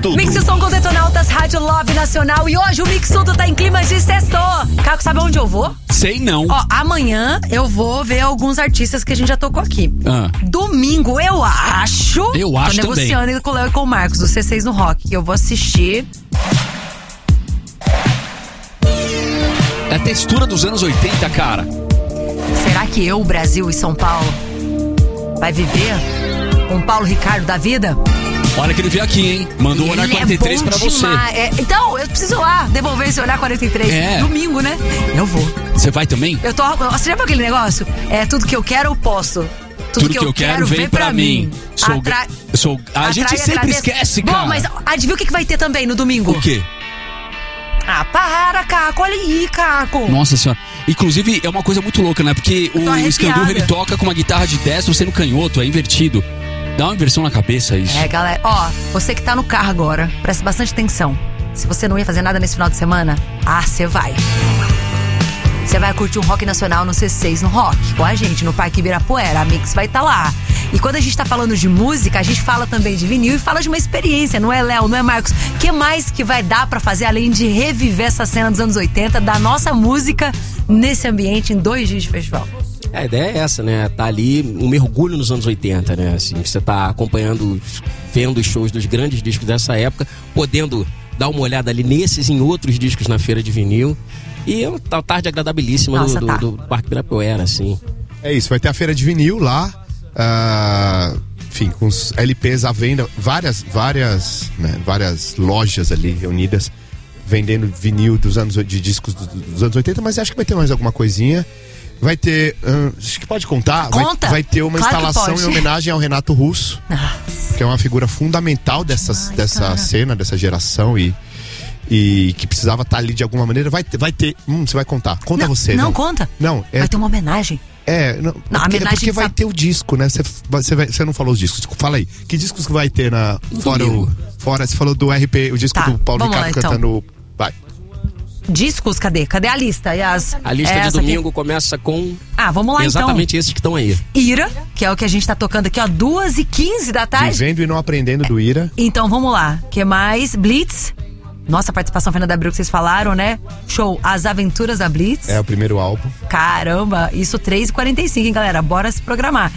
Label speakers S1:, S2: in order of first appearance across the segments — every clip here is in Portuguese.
S1: tudo.
S2: Mix Som com Detonautas, Rádio Love Nacional. E hoje o Mix Tudo tá em clima de sexto. Caco, sabe onde eu vou?
S3: Sei não.
S2: Ó, amanhã eu vou ver alguns artistas que a gente já tocou aqui. Domingo, eu acho.
S3: Eu acho
S2: tô
S3: também.
S2: negociando com o Léo e com o Marcos, do C6 no Rock, que eu vou assistir.
S3: É a textura dos anos 80, cara.
S2: Será que eu, Brasil e São Paulo vai viver um Paulo Ricardo da vida?
S3: Olha que ele veio aqui, hein? Mandou o Olhar 43 pra você.
S2: Então, eu preciso ir lá devolver esse Olhar 43. Domingo, né? Eu vou.
S3: Você vai também?
S2: Você já viu aquele negócio? É tudo que eu quero, eu posto. Tudo que eu quero vem pra mim.
S3: A gente sempre esquece, cara.
S2: Bom, mas adivinha o que vai ter também no domingo?
S3: O quê?
S2: Ah, para, Caco. Olha aí, Caco.
S3: Nossa senhora. Inclusive, é uma coisa muito louca, né? Porque o Scandurra, ele toca com uma guitarra de destro sendo canhoto, é invertido. Dá uma inversão na cabeça isso.
S2: É, galera. Ó, você que tá no carro agora, presta bastante atenção. Se você não ia fazer nada nesse final de semana, você vai. Você vai curtir um rock nacional no C6 no Rock, com a gente, no Parque Ibirapuera. A Mix vai estar lá. E quando a gente tá falando de música, a gente fala também de vinil e fala de uma experiência, não é, Léo? Não é, Marcos? O que mais que vai dar pra fazer, além de reviver essa cena dos anos 80, da nossa música nesse ambiente em 2 dias de festival?
S4: A ideia é essa, né? Tá ali um mergulho nos anos 80, né? Assim, você tá acompanhando, vendo os shows dos grandes discos dessa época, podendo dar uma olhada ali nesses e em outros discos na feira de vinil. E é uma tarde agradabilíssima do Parque Ibirapuera, assim.
S1: É isso, vai ter a feira de vinil lá, enfim, com os LPs à venda, várias lojas ali reunidas, vendendo vinil de discos dos anos 80, mas acho que vai ter mais alguma coisinha. Vai ter, acho que pode contar.
S2: Conta.
S1: Vai ter uma instalação em homenagem ao Renato Russo, que é uma figura fundamental dessa cena, dessa geração e que precisava estar ali de alguma maneira. Vai ter. Você vai contar. Conta você.
S2: Não, conta.
S1: Não,
S2: vai ter uma homenagem.
S1: Porque vai ter o disco, né? Você não falou os discos. Fala aí. Que discos que vai ter fora? Você falou do RP, o disco do Paulo Ricardo cantando. Vai.
S2: Discos, cadê? Cadê a lista?
S4: A lista de domingo começa com...
S2: vamos lá
S4: exatamente esses que estão aí.
S2: Ira, que é o que a gente tá tocando aqui, ó, 2h15 da tarde.
S1: Vivendo e não aprendendo do Ira.
S2: Então, vamos lá. Que mais? Blitz. Nossa, participação Fernanda Abreu que vocês falaram, né? Show As Aventuras da Blitz.
S1: É o primeiro álbum.
S2: Caramba, isso 3h45, hein, galera? Bora se programar.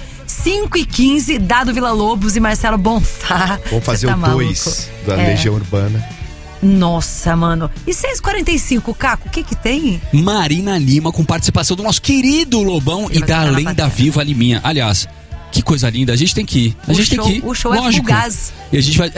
S2: 5h15, Dado Vila Lobos e Marcelo Bonfá.
S1: Vamos fazer o 2 da Legião Urbana.
S2: Nossa, mano. E 6h45, Caco, o que tem?
S3: Marina Lima, com participação do nosso querido Lobão e da Lenda Viva Liminha. Aliás, que coisa linda, a gente tem que ir.
S2: O show é Fugaz.
S3: E a gente vai.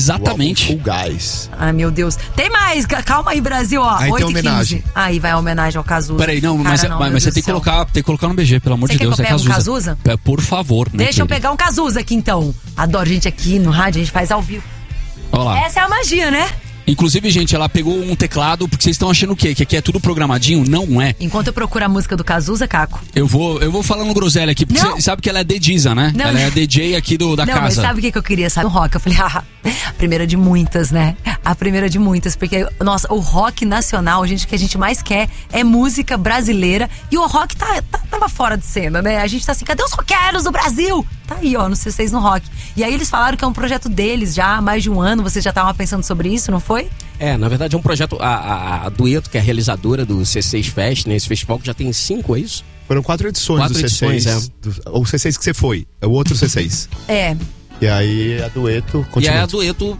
S1: O
S3: Exatamente.
S1: Fugaz.
S2: Ai, meu Deus. Tem mais, calma aí, Brasil, ó.
S1: Aí tem homenagem.
S2: Aí vai a homenagem ao Cazuza.
S3: Peraí, mas você tem que colocar no BG, pelo amor de Deus.
S2: Você quer que eu pegue um Cazuza?
S3: Por favor, né?
S2: Deixa eu pegar um Cazuza aqui, então. Adoro gente aqui no rádio, a gente faz ao vivo.
S3: Olha lá.
S2: Essa é a magia, né?
S3: Inclusive, gente, ela pegou um teclado, porque vocês estão achando o quê? Que aqui é tudo programadinho? Não é.
S2: Enquanto eu procuro a música do Cazuza, Caco.
S3: Eu vou falando groselha aqui, porque você sabe que ela é DJza, né? Ela é a DJ aqui da casa.
S2: Mas sabe o que eu queria, sabe? No rock, eu falei, a primeira de muitas, né? A primeira de muitas, porque, nossa, o rock nacional, gente, o que a gente mais quer é música brasileira, e o rock tava fora de cena, né? A gente tá assim, cadê os roqueiros do Brasil? Tá aí, ó, no C6 no Rock. E aí eles falaram que é um projeto deles já há mais de um ano, vocês já estavam pensando sobre isso, não foi?
S4: Na verdade é um projeto, a Dueto, que é a realizadora do C6 Fest, né? Esse festival que já tem 5, é isso?
S1: Foram 4 edições do C6. O C6 que você foi, é o outro C6. E aí a Dueto continua.
S4: E aí a Dueto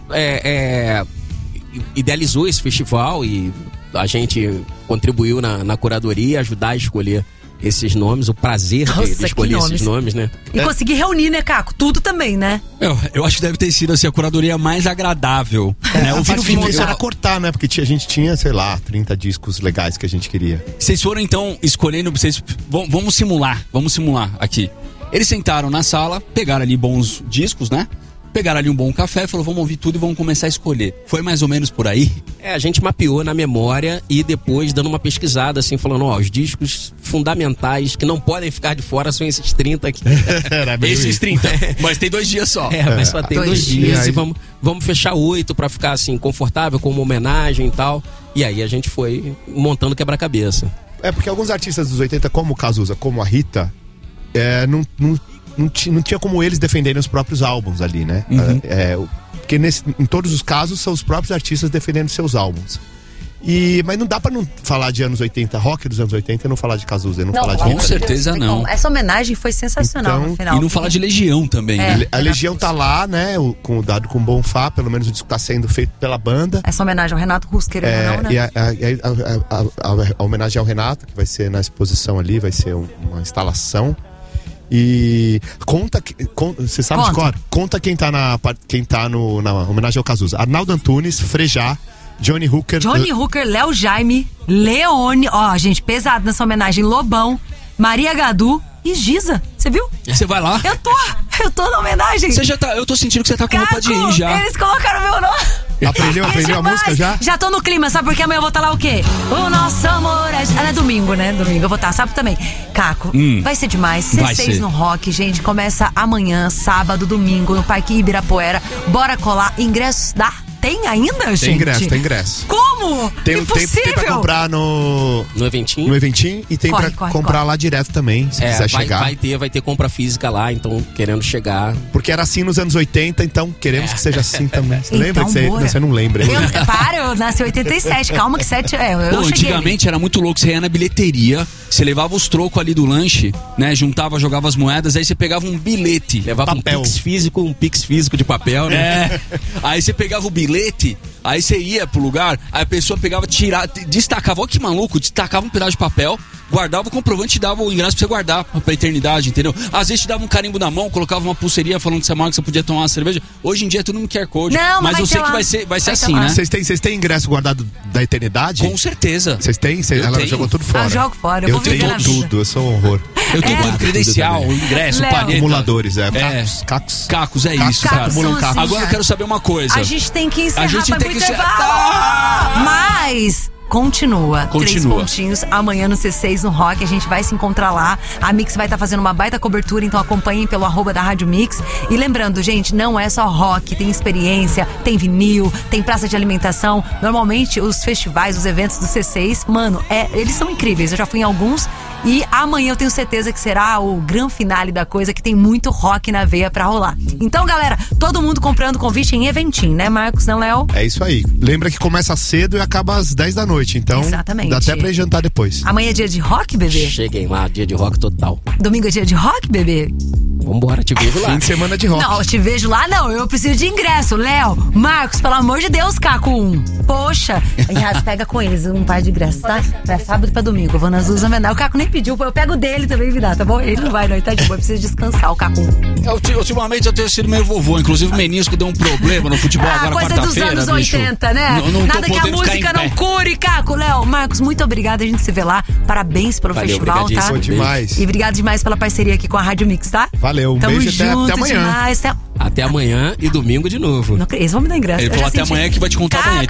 S4: idealizou esse festival e a gente contribuiu na curadoria, ajudar a escolher esses nomes, o prazer de escolher esses nomes, né?
S2: E conseguir reunir, né, Caco? Tudo também, né?
S3: Eu acho que deve ter sido assim, a curadoria mais agradável. Né?
S1: O difícil era cortar, né? Porque a gente tinha, sei lá, 30 discos legais que a gente queria.
S3: Vocês foram então escolhendo, vamos simular aqui. Eles sentaram na sala, pegaram ali bons discos, né? Pegaram ali um bom café, falou, vamos ouvir tudo e vamos começar a escolher. Foi mais ou menos por aí?
S4: A gente mapeou na memória e depois dando uma pesquisada, assim, falando, os discos fundamentais que não podem ficar de fora são esses 30 aqui.
S3: Esses 30, mas tem 2 dias só.
S4: Mas só tem 2 dias. E vamos fechar 8 pra ficar, assim, confortável, com uma homenagem e tal. E aí a gente foi montando quebra-cabeça.
S1: Porque alguns artistas dos 80, como o Cazuza, como a Rita, não tinha como eles defenderem os próprios álbuns ali, né? Porque em todos os casos são os próprios artistas defendendo seus álbuns. Mas não dá pra não falar de anos 80, rock dos anos 80 e não falar de Cazuza, não falar de
S3: com certeza não.
S2: Essa homenagem foi sensacional no final.
S3: E não falar de Legião também.
S1: A Legião tá lá, né? Dado com Bonfá, pelo menos o disco tá sendo feito pela banda.
S2: Essa homenagem ao Renato Russo, querendo ou não, né?
S1: E a homenagem ao Renato, que vai ser na exposição ali, vai ser uma instalação. E você sabe de cor? Conta quem tá na homenagem ao Cazuza. Arnaldo Antunes, Frejá, Johnny Hooker,
S2: Léo Jaime, Leone, gente, pesado nessa homenagem, Lobão, Maria Gadu e Giza. Você viu?
S3: Você vai lá?
S2: Eu tô na homenagem.
S3: Eu tô sentindo que você tá com roupa de ir já.
S2: Eles colocaram meu nome.
S1: Aprendeu a música já?
S2: Já tô no clima, sabe por que amanhã eu vou estar lá o quê? O nosso amor é domingo, né? Domingo eu vou estar, sabe também. Caco, vai ser demais. C6 no Rock, gente, começa amanhã, sábado, domingo, no Parque Ibirapuera. Bora colar, ingressos Tem ainda, gente?
S1: Tem ingresso.
S2: Como?
S1: Tem pra comprar no Eventim. No Eventim e tem pra comprar lá direto também, se quiser chegar.
S4: Vai ter compra física lá, então querendo chegar.
S1: Porque era assim nos anos 80, então queremos que seja assim também. Você lembra?
S2: Você
S1: não lembra.
S2: Eu nasci em 87, calma que 7
S3: antigamente era muito louco, você ia na bilheteria, você levava os trocos ali do lanche, né? Juntava, jogava as moedas, aí você pegava um bilhete.
S4: Levava papel. um pix físico de papel, né?
S3: Aí você pegava o bilhete, aí você ia pro lugar, aí a pessoa pegava, destacava, olha que maluco, destacava um pedaço de papel, guardava o comprovante e dava o ingresso pra você guardar pra eternidade, entendeu? Às vezes te dava um carimbo na mão, colocava uma pulseirinha falando que você podia tomar uma cerveja. Hoje em dia é tudo no QR Code.
S2: Não,
S3: mas eu sei que vai ser assim, né?
S1: Vocês têm ingresso guardado da eternidade?
S3: Com certeza.
S1: Vocês têm? Ela jogou tudo fora.
S2: Eu jogo fora.
S1: Eu tenho tudo, eu sou um horror.
S3: Eu tenho tudo, credencial, ingresso, palheta.
S1: Acumuladores,
S3: Cacos, é isso, cara. Agora eu quero saber uma coisa.
S2: A gente tem que encerrar Mas continua. 3 pontinhos amanhã no C6 no Rock. A gente vai se encontrar lá. A Mix vai estar fazendo uma baita cobertura, então acompanhem pelo @da Rádio Mix. E lembrando, gente, não é só rock, tem experiência, tem vinil, tem praça de alimentação. Normalmente os festivais, os eventos do C6, mano, eles são incríveis. Eu já fui em alguns. E amanhã eu tenho certeza que será o grande finale da coisa, que tem muito rock na veia pra rolar. Então, galera, todo mundo comprando convite em Eventim, né, Marcos, não, Léo?
S1: É isso aí. Lembra que começa cedo e acaba às 10 da noite, então
S2: exatamente.
S1: Dá até pra ir jantar depois.
S2: Amanhã é dia de rock, bebê?
S4: Cheguem lá, dia de rock total.
S2: Domingo é dia de rock, bebê?
S4: Vambora, te vejo lá.
S1: Fim de semana de rock.
S2: Não, te vejo lá não, eu preciso de ingresso. Léo, Marcos, pelo amor de Deus, Caco. Poxa. Pega com eles um par de ingressos, tá? Pra sábado e pra domingo. Eu vou nas duas homenagens. O Caco nem pediu, eu pego dele também, virar, tá bom? Ele não vai, não, ele tá de boa, precisa descansar, o Caco.
S3: Ultimamente eu tenho sido meio vovô, inclusive o menisco deu um problema no futebol agora quarta-feira,
S2: coisa dos anos
S3: bicho.
S2: 80, né?
S3: Não
S2: nada que a música não cure, Caco. Léo, Marcos, muito obrigada, a gente se vê lá. Parabéns pelo festival, tá?
S1: Foi demais.
S2: E obrigado demais pela parceria aqui com a Rádio Mix, tá?
S1: Valeu,
S2: Tamo
S1: beijo
S2: junto
S1: até amanhã.
S2: Demais,
S4: até amanhã e domingo de novo.
S2: Eles vão me dar ingresso.
S3: Ele falou até amanhã que vai te contar amanhã.